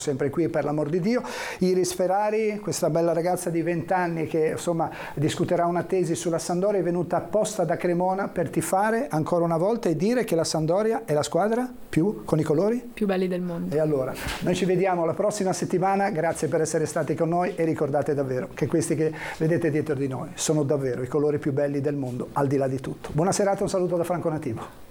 sempre qui per l'amor di Dio. Iris Ferrari, questa bella ragazza di 20 anni che insomma discuterà una tesi sulla Sampdoria, è venuta apposta da Cremona per tifare ancora una volta e dire che la Sampdoria è la squadra con i colori più belli del mondo. E allora, noi ci vediamo la prossima settimana, grazie per essere stati con noi e ricordate davvero che questi che vedete dietro di noi sono davvero i colori più belli del mondo, al di là di tutto. Buona serata, un saluto da Franco Nativo.